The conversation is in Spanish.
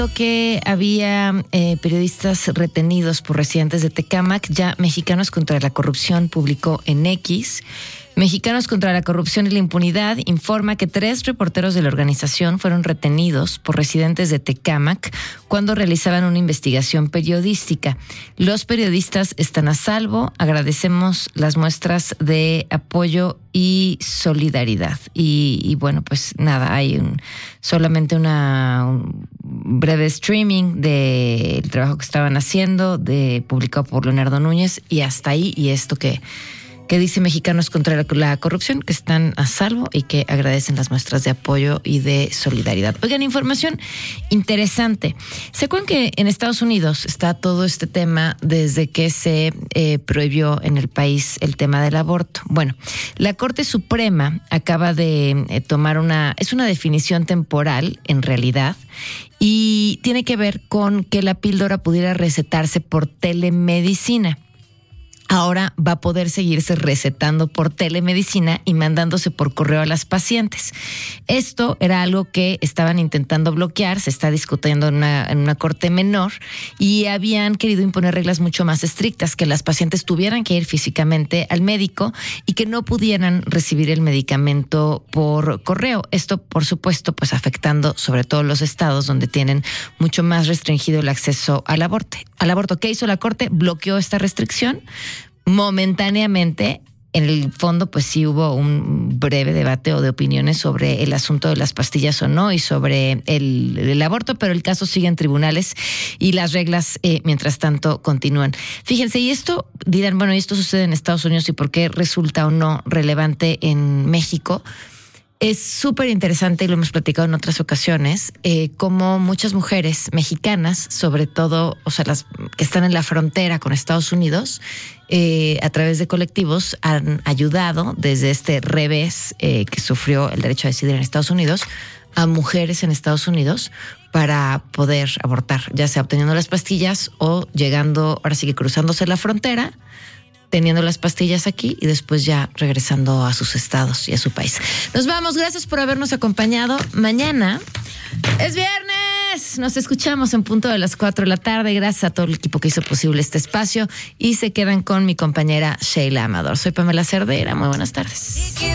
Que había periodistas retenidos por residentes de Tecámac. Ya Mexicanos contra la Corrupción publicó en X. Mexicanos contra la Corrupción y la Impunidad informa que 3 reporteros de la organización fueron retenidos por residentes de Tecámac cuando realizaban una investigación periodística. Los periodistas están a salvo. Agradecemos las muestras de apoyo y solidaridad. Y bueno, pues nada, hay solamente un breve streaming del trabajo que estaban haciendo, publicado por Leonardo Núñez, y hasta ahí. Y esto que dice Mexicanos contra la Corrupción, que están a salvo y que agradecen las muestras de apoyo y de solidaridad. Oigan, información interesante. ¿Se acuerdan que en Estados Unidos está todo este tema desde que se prohibió en el país el tema del aborto? Bueno, la Corte Suprema acaba de tomar es una definición temporal, en realidad, y tiene que ver con que la píldora pudiera recetarse por telemedicina. Ahora va a poder seguirse recetando por telemedicina y mandándose por correo a las pacientes. Esto era algo que estaban intentando bloquear, se está discutiendo en una corte menor, y habían querido imponer reglas mucho más estrictas, que las pacientes tuvieran que ir físicamente al médico y que no pudieran recibir el medicamento por correo. Esto, por supuesto, pues afectando sobre todo los estados donde tienen mucho más restringido el acceso al aborto. ¿Qué hizo la corte? Bloqueó esta restricción momentáneamente. En el fondo, pues sí hubo un breve debate o de opiniones sobre el asunto de las pastillas o no y sobre el aborto, pero el caso sigue en tribunales y las reglas, mientras tanto, continúan. Fíjense, y esto dirán, bueno, y esto sucede en Estados Unidos, ¿y por qué resulta o no relevante en México? Es súper interesante, y lo hemos platicado en otras ocasiones, cómo muchas mujeres mexicanas, sobre todo, o sea, las que están en la frontera con Estados Unidos, a través de colectivos, han ayudado desde este revés que sufrió el derecho a decidir en Estados Unidos a mujeres en Estados Unidos para poder abortar, ya sea obteniendo las pastillas o llegando, ahora sí que cruzándose la frontera, teniendo las pastillas aquí y después ya regresando a sus estados y a su país. Nos vamos, gracias por habernos acompañado. Mañana es viernes, nos escuchamos en punto de las 4 de la tarde. Gracias a todo el equipo que hizo posible este espacio y se quedan con mi compañera Sheila Amador. Soy Pamela Cerdeira, muy buenas tardes.